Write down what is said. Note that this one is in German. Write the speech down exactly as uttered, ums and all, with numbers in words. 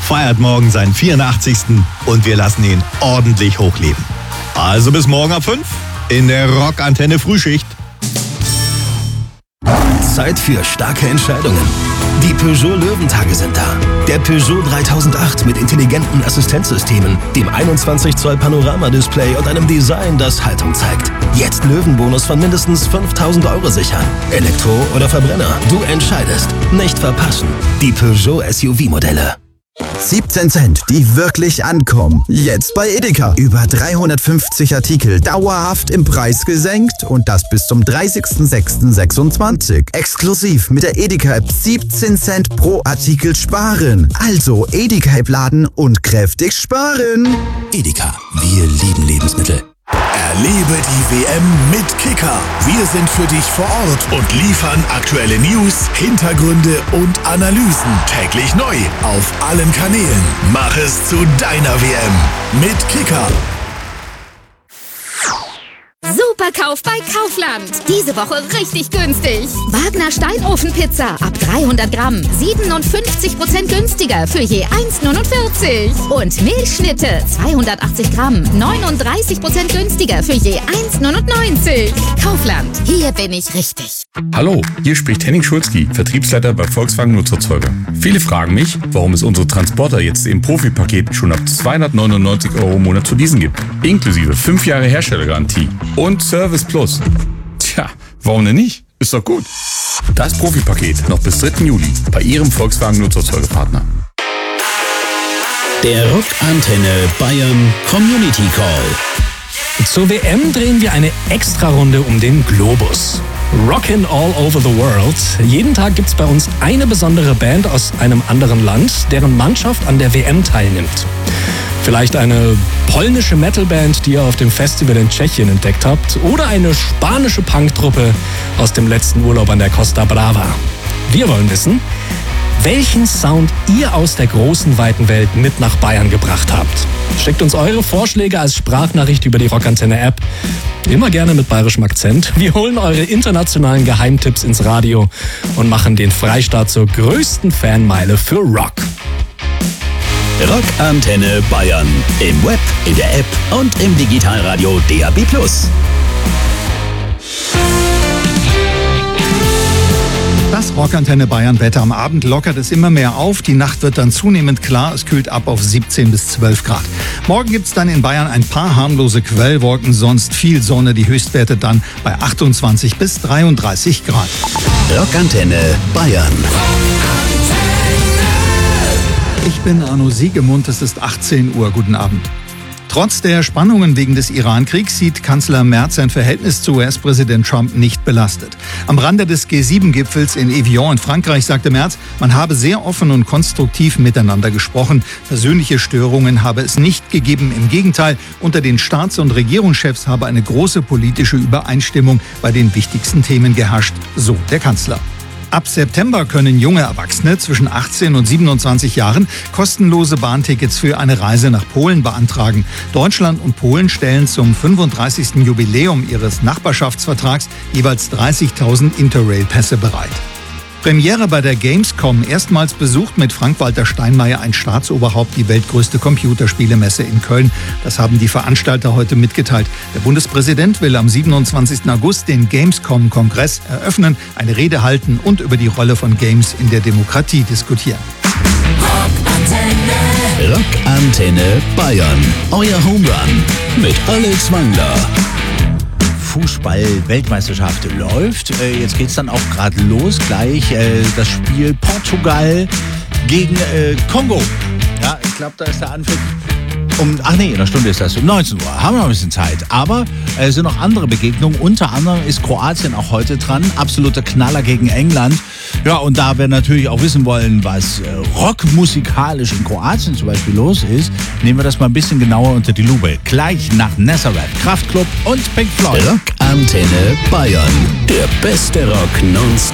feiert morgen seinen vierundachtzigsten und wir lassen ihn ordentlich hochleben. Also bis morgen ab fünf in der Rockantenne Frühschicht. Zeit für starke Entscheidungen. Die Peugeot Löwentage sind da. Der Peugeot dreitausendacht mit intelligenten Assistenzsystemen, dem einundzwanzig Zoll Panoramadisplay und einem Design, das Haltung zeigt. Jetzt Löwenbonus von mindestens fünftausend Euro sichern. Elektro oder Verbrenner, du entscheidest. Nicht verpassen. Die Peugeot S U V-Modelle. siebzehn Cent, die wirklich ankommen. Jetzt bei Edeka. Über dreihundertfünfzig Artikel dauerhaft im Preis gesenkt und das bis zum dreißigsten sechsten sechsundzwanzig. Exklusiv mit der Edeka-App siebzehn Cent pro Artikel sparen. Also Edeka-App laden und kräftig sparen. Edeka, wir lieben Lebensmittel. Erlebe die W M mit Kicker. Wir sind für dich vor Ort und liefern aktuelle News, Hintergründe und Analysen täglich neu auf allen Kanälen. Mach es zu deiner W M mit Kicker. Superkauf bei Kaufland. Diese Woche richtig günstig. Wagner Steinofenpizza ab dreihundert Gramm. siebenundfünfzig Prozent günstiger für je eins neunundvierzig. Und Milchschnitte zweihundertachtzig Gramm. neununddreißig Prozent günstiger für je eins neunundneunzig. Kaufland. Hier bin ich richtig. Hallo, hier spricht Henning Schulzki, Vertriebsleiter bei Volkswagen Nutzerzeuger. Viele fragen mich, warum es unsere Transporter jetzt im Profipaket schon ab zweihundertneunundneunzig Euro im Monat zu leasen gibt. Inklusive fünf Jahre Herstellergarantie. Und Service Plus. Tja, warum denn nicht? Ist doch gut. Das Profipaket noch bis dritten Juli bei Ihrem Volkswagen Nutzerzeugerpartner. Der Rockantenne Bayern Community Call. Zur W M drehen wir eine Extra-Runde um den Globus. Rockin' all over the world. Jeden Tag gibt's bei uns eine besondere Band aus einem anderen Land, deren Mannschaft an der W M teilnimmt. Vielleicht eine polnische Metalband, die ihr auf dem Festival in Tschechien entdeckt habt. Oder eine spanische Punktruppe aus dem letzten Urlaub an der Costa Brava. Wir wollen wissen, welchen Sound ihr aus der großen, weiten Welt mit nach Bayern gebracht habt. Schickt uns eure Vorschläge als Sprachnachricht über die Rockantenne-App. Immer gerne mit bayerischem Akzent. Wir holen eure internationalen Geheimtipps ins Radio und machen den Freistaat zur größten Fanmeile für Rock. Rockantenne Bayern. Im Web, in der App und im Digitalradio D A B plus. Das Rockantenne Bayern Wetter. Am Abend lockert es immer mehr auf. Die Nacht wird dann zunehmend klar. Es kühlt ab auf siebzehn bis zwölf Grad. Morgen gibt's dann in Bayern ein paar harmlose Quellwolken, sonst viel Sonne. Die Höchstwerte dann bei achtundzwanzig bis dreiunddreißig Grad. Rockantenne Bayern. Ich bin Arno Siegemund, es ist achtzehn Uhr. Guten Abend. Trotz der Spannungen wegen des Iran-Kriegs sieht Kanzler Merz sein Verhältnis zu U S-Präsident Trump nicht belastet. Am Rande des G sieben Gipfels in Evian in Frankreich sagte Merz, man habe sehr offen und konstruktiv miteinander gesprochen. Persönliche Störungen habe es nicht gegeben. Im Gegenteil, unter den Staats- und Regierungschefs habe eine große politische Übereinstimmung bei den wichtigsten Themen geherrscht, so der Kanzler. Ab September können junge Erwachsene zwischen achtzehn und siebenundzwanzig Jahren kostenlose Bahntickets für eine Reise nach Polen beantragen. Deutschland und Polen stellen zum fünfunddreißigsten Jubiläum ihres Nachbarschaftsvertrags jeweils dreißigtausend Interrail-Pässe bereit. Premiere bei der Gamescom. Erstmals besucht mit Frank-Walter Steinmeier ein Staatsoberhaupt die weltgrößte Computerspielemesse in Köln. Das haben die Veranstalter heute mitgeteilt. Der Bundespräsident will am siebenundzwanzigsten August den Gamescom-Kongress eröffnen, eine Rede halten und über die Rolle von Games in der Demokratie diskutieren. Rockantenne. Rockantenne Bayern. Euer Home Run mit Alex Wangler. Fußball-Weltmeisterschaft läuft. Äh, jetzt geht's dann auch gerade los. Gleich äh, das Spiel Portugal gegen äh, Kongo. Ja, ich glaube, da ist der Anpfiff um, ach nee, in einer Stunde ist das, um neunzehn Uhr. Haben wir noch ein bisschen Zeit. Aber es äh, sind noch andere Begegnungen. Unter anderem ist Kroatien auch heute dran. Absoluter Knaller gegen England. Ja, und da wir natürlich auch wissen wollen, was äh, rockmusikalisch in Kroatien zum Beispiel los ist, nehmen wir das mal ein bisschen genauer unter die Lupe. Gleich nach Nazareth, Kraftklub und Pink Floyd. Rockantenne Bayern. Der beste Rock nonstop.